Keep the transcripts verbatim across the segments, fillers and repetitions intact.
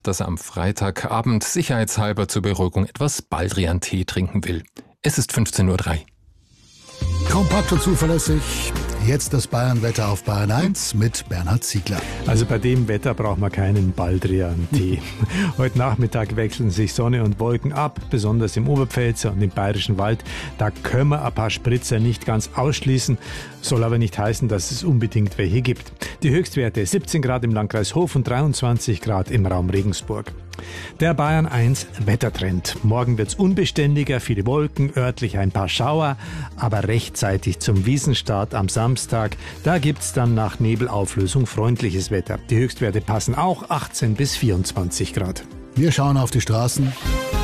dass er am Freitagabend sicherheitshalber zur Beruhigung etwas Baldrian-Tee trinken will. Es ist fünfzehn Uhr drei. Kompakt und zuverlässig. Jetzt das Bayern-Wetter auf Bayern eins mit Bernhard Ziegler. Also bei dem Wetter braucht man keinen Baldrian-Tee. Heute Nachmittag wechseln sich Sonne und Wolken ab, besonders im Oberpfälzer und im Bayerischen Wald. Da können wir ein paar Spritzer nicht ganz ausschließen, soll aber nicht heißen, dass es unbedingt welche gibt. Die Höchstwerte siebzehn Grad im Landkreis Hof und dreiundzwanzig Grad im Raum Regensburg. Der Bayern eins Wettertrend. Morgen wird's unbeständiger, viele Wolken, örtlich ein paar Schauer, aber rechtzeitig zum Wiesenstart am Samstag, da gibt's dann nach Nebelauflösung freundliches Wetter. Die Höchstwerte passen auch, achtzehn bis vierundzwanzig Grad. Wir schauen auf die Straßen.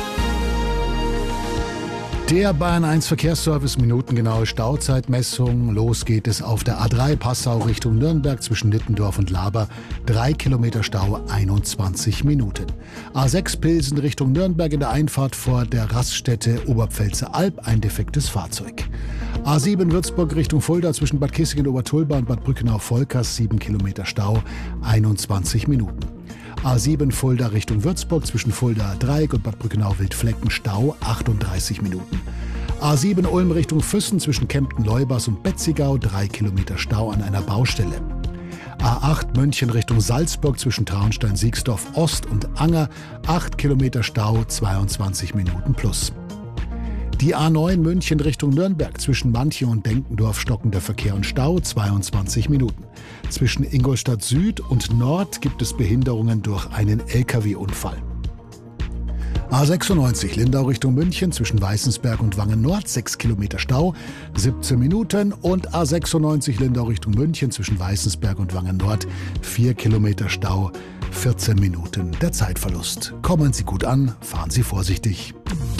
Der Bayern eins Verkehrsservice, minutengenaue Stauzeitmessung. Los geht es auf der A drei Passau Richtung Nürnberg zwischen Nittendorf und Laber. Drei Kilometer Stau, einundzwanzig Minuten. A sechs Pilsen Richtung Nürnberg in der Einfahrt vor der Raststätte Oberpfälzer Alb, ein defektes Fahrzeug. A sieben Würzburg Richtung Fulda zwischen Bad Kissingen-Obertulba und Bad Brückenau-Volkers, sieben Kilometer Stau, einundzwanzig Minuten. A sieben Fulda Richtung Würzburg zwischen Fulda Dreieck und Bad Brückenau-Wildflecken, Stau, achtunddreißig Minuten. A sieben Ulm Richtung Füssen zwischen Kempten-Leubers und Betzigau, drei Kilometer Stau an einer Baustelle. A acht München Richtung Salzburg zwischen Traunstein-Siegsdorf Ost und Anger, acht Kilometer Stau, zweiundzwanzig Minuten plus. Die A neun München Richtung Nürnberg zwischen Manching und Denkendorf stockender Verkehr und Stau, zweiundzwanzig Minuten. Zwischen Ingolstadt Süd und Nord gibt es Behinderungen durch einen L K W-Unfall. A sechsundneunzig Lindau Richtung München zwischen Weißensberg und Wangen Nord, sechs Kilometer Stau, siebzehn Minuten. Und A sechsundneunzig Lindau Richtung München zwischen Weißensberg und Wangen Nord, vier Kilometer Stau, vierzehn Minuten der Zeitverlust. Kommen Sie gut an, fahren Sie vorsichtig.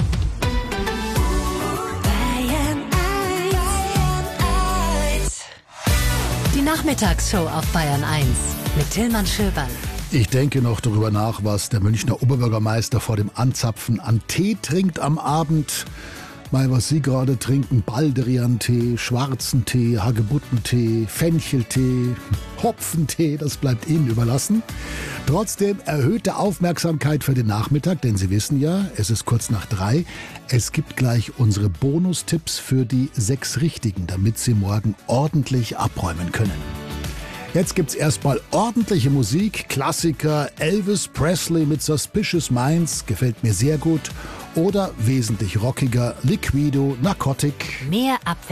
Die Nachmittagsshow auf Bayern eins mit Tillmann Schöberl. Ich denke noch darüber nach, was der Münchner Oberbürgermeister vor dem Anzapfen an Tee trinkt am Abend. Mal, was Sie gerade trinken: Baldrian-Tee, schwarzen Tee, Hagebuttentee, Fencheltee, Hopfentee, das bleibt Ihnen überlassen. Trotzdem erhöhte Aufmerksamkeit für den Nachmittag, denn Sie wissen ja, es ist kurz nach drei. Es gibt gleich unsere Bonustipps für die sechs Richtigen, damit Sie morgen ordentlich abräumen können. Jetzt gibt's erstmal ordentliche Musik, Klassiker, Elvis Presley mit Suspicious Minds, gefällt mir sehr gut. Oder wesentlich rockiger, Liquido, Narcotic. Mehr Abwechslung.